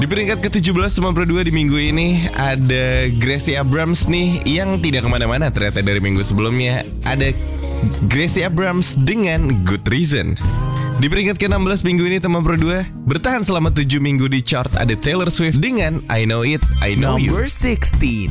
Di peringkat ke-17 teman Pro 2 di minggu ini ada Gracie Abrams nih yang tidak kemana-mana ternyata dari minggu sebelumnya. Ada Gracie Abrams dengan Good Reason. Di peringkat ke-16 minggu ini teman Pro 2 bertahan selama 7 minggu di chart ada Taylor Swift dengan I Know It, I Know You. Number 16.